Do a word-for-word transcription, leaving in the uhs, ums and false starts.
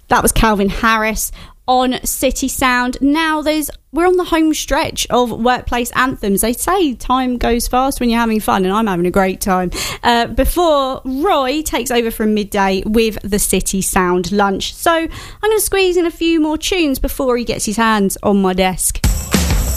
That was Calvin Harris on City Sound. Now there's we're on the home stretch of workplace anthems. They say time goes fast when you're having fun, and I'm having a great time. Uh, before Roy takes over from midday with the City Sound lunch. So I'm going to squeeze in a few more tunes before he gets his hands on my desk.